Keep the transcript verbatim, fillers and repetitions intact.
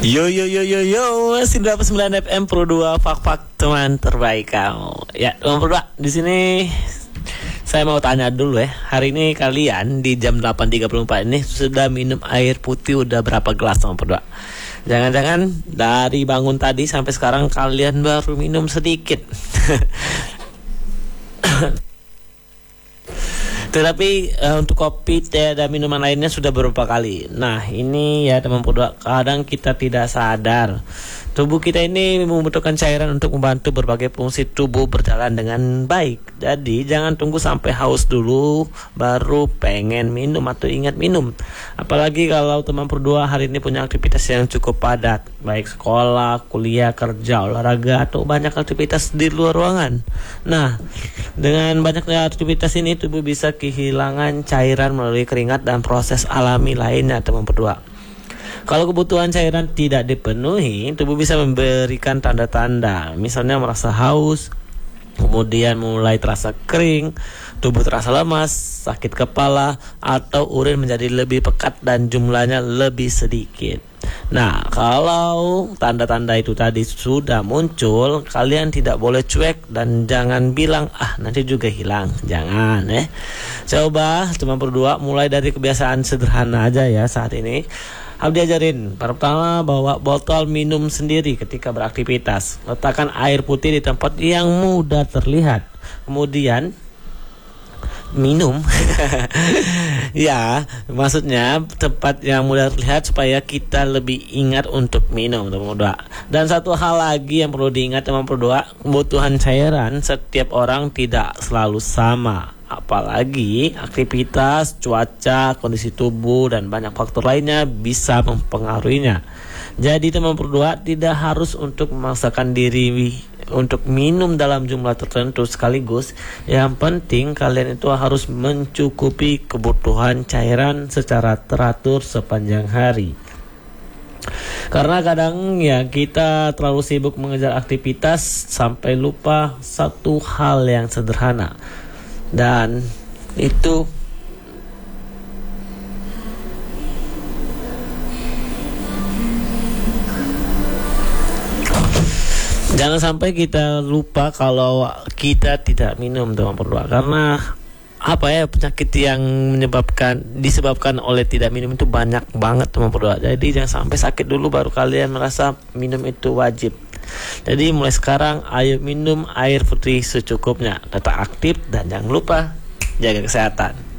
Yo yo yo yo yo sembilan puluh sembilan F M Pro dua Fak-Fak teman terbaik kamu. Ya, teman Pro dua, di sini saya mau tanya dulu ya. Hari ini kalian di jam delapan tiga puluh empat ini sudah minum air putih udah berapa gelas, teman Pro dua? Jangan-jangan dari bangun tadi sampai sekarang kalian baru minum sedikit. Tetapi uh, untuk kopi, teh, dan minuman lainnya sudah beberapa kali. Nah ini ya teman Pro, kadang kita tidak sadar tubuh kita ini membutuhkan cairan untuk membantu berbagai fungsi tubuh berjalan dengan baik. Jadi jangan tunggu sampai haus dulu baru pengen minum atau ingat minum. Apalagi kalau teman Pro hari ini punya aktivitas yang cukup padat, baik sekolah, kuliah, kerja, olahraga, atau banyak aktivitas di luar ruangan. Nah, dengan banyaknya aktivitas ini tubuh bisa kehilangan cairan melalui keringat dan proses alami lainnya, teman Pro. Kalau kebutuhan cairan tidak dipenuhi, tubuh bisa memberikan tanda-tanda, misalnya merasa haus, kemudian mulai terasa kering, tubuh terasa lemas, sakit kepala, atau urin menjadi lebih pekat dan jumlahnya lebih sedikit. Nah, kalau tanda-tanda itu tadi sudah muncul, kalian tidak boleh cuek dan jangan bilang, ah nanti juga hilang. Jangan eh. Coba cuma berdua, mulai dari kebiasaan sederhana aja ya saat ini. Harus diajarin. Pertama, bawa botol minum sendiri ketika beraktivitas. Letakkan air putih di tempat yang mudah terlihat. Kemudian minum. Ya, maksudnya tempat yang mudah terlihat supaya kita lebih ingat untuk minum, teman-teman. Dan satu hal lagi yang perlu diingat, teman Pro, kebutuhan cairan setiap orang tidak selalu sama. Apalagi aktivitas, cuaca, kondisi tubuh, dan banyak faktor lainnya bisa mempengaruhinya. Jadi teman Pro tidak harus untuk memaksakan diri untuk minum dalam jumlah tertentu sekaligus. Yang penting kalian itu harus mencukupi kebutuhan cairan secara teratur sepanjang hari. Karena kadang ya kita terlalu sibuk mengejar aktivitas sampai lupa satu hal yang sederhana. Dan itu jangan sampai kita lupa kalau kita tidak minum, teman Pro. Karena apa ya, penyakit yang menyebabkan disebabkan oleh tidak minum itu banyak banget, teman Pro. Jadi jangan sampai sakit dulu baru kalian merasa minum itu wajib. Jadi mulai sekarang ayo minum air putih secukupnya, tetap aktif dan jangan lupa jaga kesehatan.